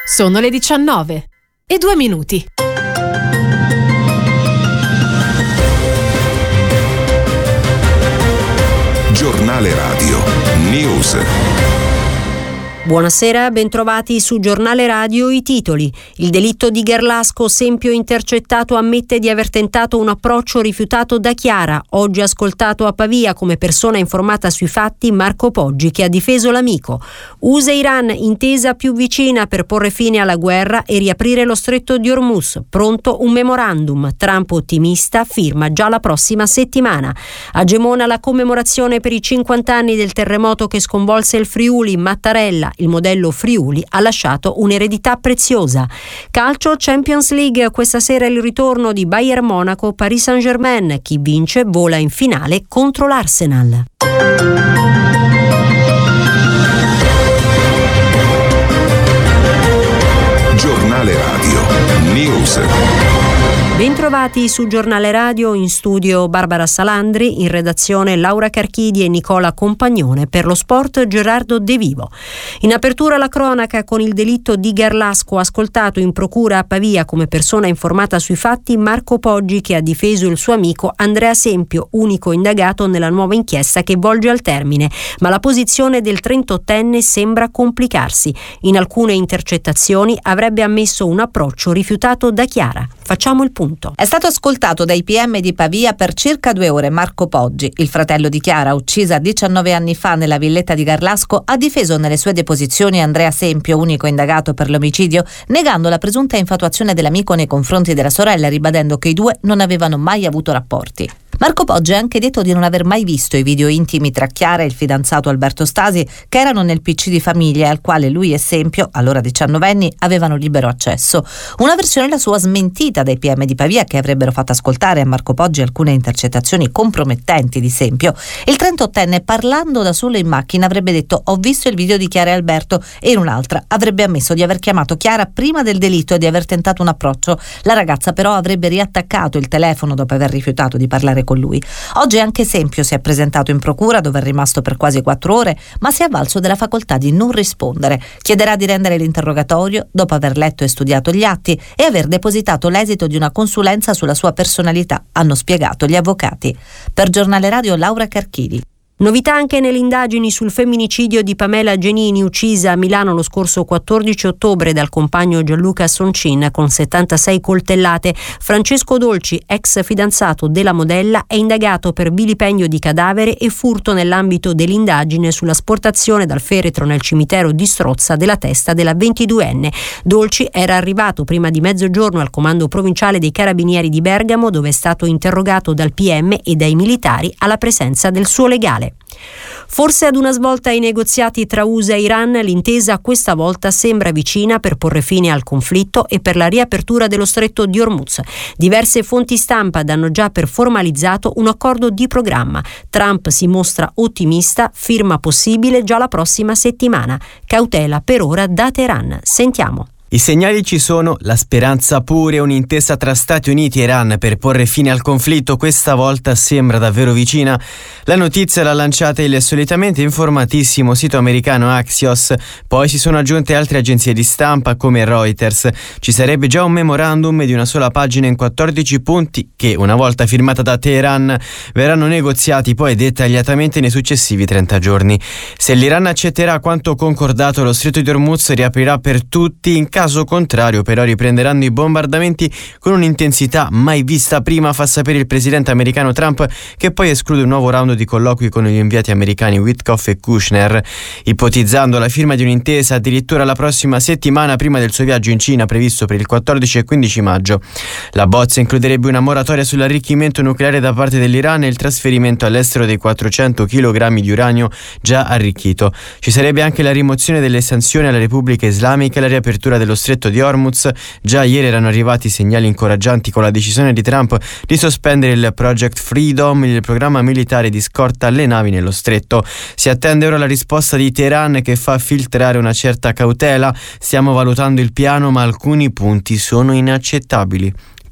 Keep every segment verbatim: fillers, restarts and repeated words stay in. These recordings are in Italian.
Sono le diciannove e due minuti. Giornale Radio News. Buonasera, bentrovati su Giornale Radio. I titoli. Il delitto di Garlasco, Sempio intercettato ammette di aver tentato un approccio rifiutato da Chiara. Oggi ascoltato a Pavia come persona informata sui fatti Marco Poggi, che ha difeso l'amico. U S A Iran, intesa più vicina per porre fine alla guerra e riaprire lo stretto di Hormuz. Pronto un memorandum. Trump ottimista, firma già la prossima settimana. A Gemona la commemorazione per i cinquanta anni del terremoto che sconvolse il Friuli. Mattarella, il modello Friuli, ha lasciato un'eredità preziosa. Calcio, Champions League, questa sera il ritorno di Bayern Monaco, Paris Saint-Germain. Chi vince vola in finale contro l'Arsenal. Giornale Radio News. Bentrovati su Giornale Radio, in studio Barbara Salandri, in redazione Laura Carchidi e Nicola Compagnone, per lo sport Gerardo De Vivo. In apertura la cronaca con il delitto di Garlasco, ascoltato in procura a Pavia come persona informata sui fatti Marco Poggi, che ha difeso il suo amico Andrea Sempio, unico indagato nella nuova inchiesta che volge al termine, ma la posizione del trentottenne sembra complicarsi. In alcune intercettazioni avrebbe ammesso un approccio rifiutato da Chiara. Facciamo il punto. È stato ascoltato dai P M di Pavia per circa due ore Marco Poggi, il fratello di Chiara, uccisa diciannove anni fa nella villetta di Garlasco. Ha difeso nelle sue deposizioni Andrea Sempio, unico indagato per l'omicidio, negando la presunta infatuazione dell'amico nei confronti della sorella, ribadendo che i due non avevano mai avuto rapporti. Marco Poggi ha anche detto di non aver mai visto i video intimi tra Chiara e il fidanzato Alberto Stasi, che erano nel P C di famiglia al quale lui e Sempio, allora diciannovenni, avevano libero accesso. Una versione la sua smentita dai P M di Pavia, che avrebbero fatto ascoltare a Marco Poggi alcune intercettazioni compromettenti di Sempio. Il trentottenne, parlando da solo in macchina, avrebbe detto: ho visto il video di Chiara e Alberto, e in un'altra avrebbe ammesso di aver chiamato Chiara prima del delitto e di aver tentato un approccio. La ragazza però avrebbe riattaccato il telefono dopo aver rifiutato di parlare con lui. Oggi anche Sempio si è presentato in procura, dove è rimasto per quasi quattro ore, ma si è avvalso della facoltà di non rispondere. Chiederà di rendere l'interrogatorio dopo aver letto e studiato gli atti e aver depositato l'esito di una consulenza sulla sua personalità, hanno spiegato gli avvocati. Per Giornale Radio, Laura Carchidi. Novità anche nelle indagini sul femminicidio di Pamela Genini, uccisa a Milano lo scorso quattordici ottobre dal compagno Gianluca Soncin con settantasei coltellate. Francesco Dolci, ex fidanzato della modella, è indagato per vilipendio di cadavere e furto nell'ambito dell'indagine sulla sportazione dal feretro nel cimitero di Strozza della testa della ventiduenne. Dolci era arrivato prima di mezzogiorno al comando provinciale dei Carabinieri di Bergamo, dove è stato interrogato dal P M e dai militari alla presenza del suo legale. Forse ad una svolta ai negoziati tra U S A e Iran, l'intesa questa volta sembra vicina per porre fine al conflitto e per la riapertura dello stretto di Hormuz. Diverse fonti stampa danno già per formalizzato un accordo di programma. Trump si mostra ottimista, firma possibile già la prossima settimana. Cautela per ora da Teheran. Sentiamo. I segnali ci sono, la speranza pure. Un'intesa tra Stati Uniti e Iran per porre fine al conflitto questa volta sembra davvero vicina. La notizia l'ha lanciata il solitamente informatissimo sito americano Axios, poi si sono aggiunte altre agenzie di stampa come Reuters. Ci sarebbe già un memorandum di una sola pagina in quattordici punti che, una volta firmata da Teheran, verranno negoziati poi dettagliatamente nei successivi trenta giorni. Se l'Iran accetterà quanto concordato, lo stretto di Hormuz riaprirà per tutti. In caso contrario però riprenderanno i bombardamenti con un'intensità mai vista prima, fa sapere il presidente americano Trump, che poi esclude un nuovo round di colloqui con gli inviati americani Witkoff e Kushner, ipotizzando la firma di un'intesa addirittura la prossima settimana prima del suo viaggio in Cina previsto per il quattordici e quindici maggio. La bozza includerebbe una moratoria sull'arricchimento nucleare da parte dell'Iran e il trasferimento all'estero dei quattrocento chilogrammi di uranio già arricchito. Ci sarebbe anche la rimozione delle sanzioni alla Repubblica Islamica e la riapertura dello stretto di Hormuz. Già ieri erano arrivati segnali incoraggianti con la decisione di Trump di sospendere il Project Freedom, il programma militare di scorta alle navi nello stretto. Si attende ora la risposta di Teheran, che fa filtrare una certa cautela. Stiamo valutando il piano, ma alcuni punti sono inaccettabili.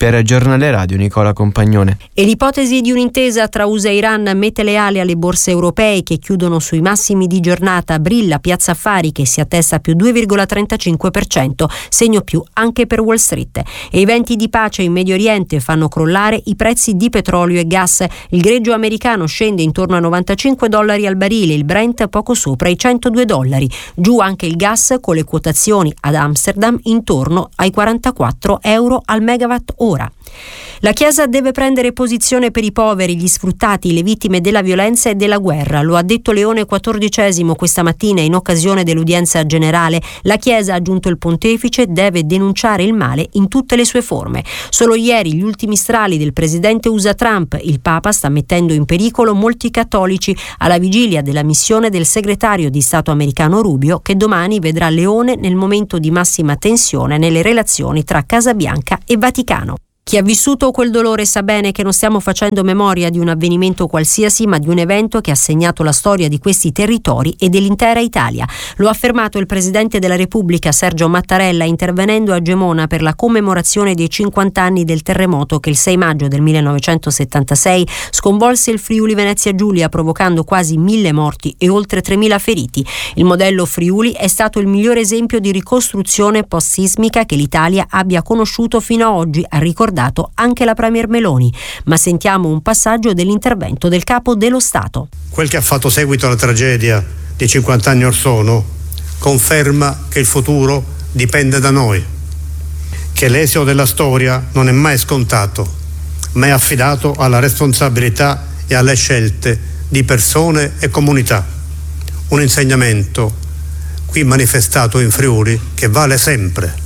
Per Giornale Radio, Nicola Compagnone. E l'ipotesi di un'intesa tra U S A e Iran mette le ali alle borse europee che chiudono sui massimi di giornata. Brilla Piazza Affari che si attesta più due virgola trentacinque per cento, segno più anche per Wall Street. E i venti di pace in Medio Oriente fanno crollare i prezzi di petrolio e gas. Il greggio americano scende intorno a novantacinque dollari al barile, il Brent poco sopra i centodue dollari. Giù anche il gas con le quotazioni ad Amsterdam intorno ai quarantaquattro euro al megawatt ora. La Chiesa deve prendere posizione per i poveri, gli sfruttati, le vittime della violenza e della guerra. Lo ha detto Leone quattordicesimo questa mattina in occasione dell'udienza generale. La Chiesa, ha aggiunto il pontefice, deve denunciare il male in tutte le sue forme. Solo ieri gli ultimi strali del presidente U S A Trump. Il Papa sta mettendo in pericolo molti cattolici alla vigilia della missione del segretario di Stato americano Rubio, che domani vedrà Leone nel momento di massima tensione nelle relazioni tra Casa Bianca e Vaticano. Chi ha vissuto quel dolore sa bene che non stiamo facendo memoria di un avvenimento qualsiasi, ma di un evento che ha segnato la storia di questi territori e dell'intera Italia. Lo ha affermato il Presidente della Repubblica Sergio Mattarella intervenendo a Gemona per la commemorazione dei cinquanta anni del terremoto che il sei maggio del millenovecentosettantasei sconvolse il Friuli Venezia Giulia, provocando quasi mille morti e oltre tremila feriti. Il modello Friuli è stato il migliore esempio di ricostruzione post-sismica che l'Italia abbia conosciuto fino ad oggi, ha ricordato anche la Premier Meloni. Ma sentiamo un passaggio dell'intervento del Capo dello Stato. Quel che ha fatto seguito alla tragedia di cinquanta anni or sono conferma che il futuro dipende da noi, che l'esito della storia non è mai scontato, ma è affidato alla responsabilità e alle scelte di persone e comunità. Un insegnamento qui manifestato in Friuli che vale sempre,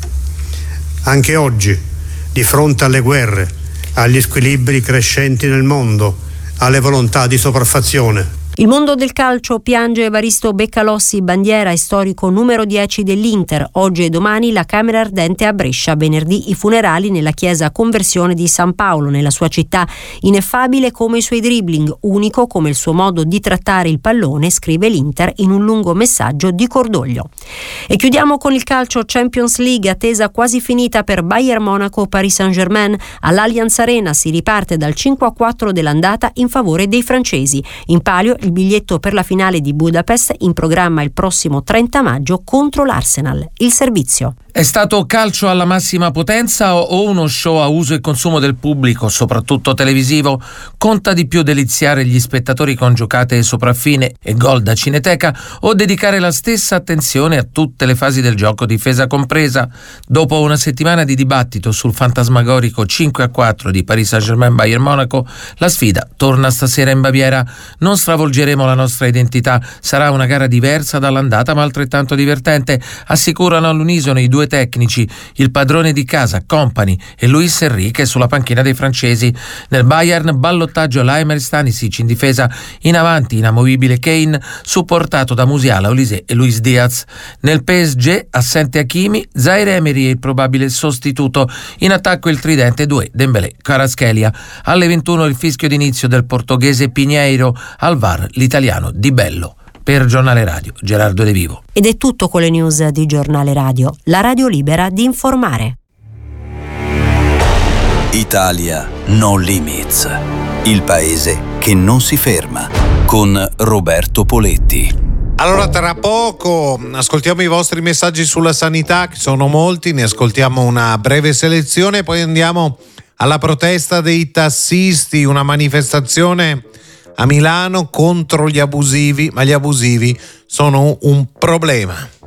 anche oggi, di fronte alle guerre, agli squilibri crescenti nel mondo, alle volontà di sopraffazione. Il mondo del calcio piange Evaristo Beccalossi, bandiera e storico numero dieci dell'Inter. Oggi e domani la Camera Ardente a Brescia, venerdì i funerali nella chiesa Conversione di San Paolo, nella sua città. Ineffabile come i suoi dribbling, unico come il suo modo di trattare il pallone, scrive l'Inter in un lungo messaggio di cordoglio. E chiudiamo con il calcio. Champions League, attesa quasi finita per Bayern Monaco Paris Saint-Germain. All'Allianz Arena si riparte dal cinque a quattro dell'andata in favore dei francesi. In palio il biglietto per la finale di Budapest, in programma il prossimo trenta maggio contro l'Arsenal. Il servizio. È stato calcio alla massima potenza o uno show a uso e consumo del pubblico, soprattutto televisivo? Conta di più deliziare gli spettatori con giocate sopraffine e gol da cineteca o dedicare la stessa attenzione a tutte le fasi del gioco, difesa compresa? Dopo una settimana di dibattito sul fantasmagorico cinque a quattro di Paris Saint-Germain Bayern Monaco, la sfida torna stasera in Baviera. Non stravolgeremo la nostra identità, sarà una gara diversa dall'andata ma altrettanto divertente, assicurano all'unisono i due tecnici, il padrone di casa Kompany e Luis Enrique sulla panchina dei francesi. Nel Bayern ballottaggio Laimer Stanisic in difesa, in avanti inamovibile Kane supportato da Musiala, Olise e Luis Diaz. Nel P S G assente Hakimi, Zaire Emery è il probabile sostituto, in attacco il tridente due Dembélé, Kvaratskhelia. Alle ventuno il fischio d'inizio del portoghese Pinheiro, al V A R l'italiano Di Bello. Per Giornale Radio, Gerardo De Vivo. Ed è tutto con le news di Giornale Radio, la radio libera di informare. Italia No Limits, il paese che non si ferma, con Roberto Poletti. Allora, tra poco ascoltiamo i vostri messaggi sulla sanità, che sono molti, ne ascoltiamo una breve selezione, poi andiamo alla protesta dei tassisti, una manifestazione a Milano contro gli abusivi, ma gli abusivi sono un problema.